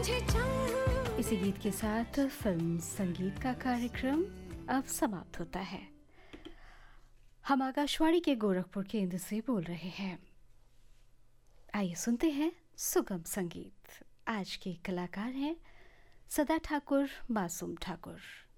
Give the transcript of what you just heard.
इसी गीत के साथ फिल्म संगीत का कार्यक्रम अब समाप्त होता है। हम आकाशवाणी के गोरखपुर केंद्र से बोल रहे हैं। आइए सुनते हैं सुगम संगीत। आज के कलाकार हैं सदा ठाकुर, मासूम ठाकुर।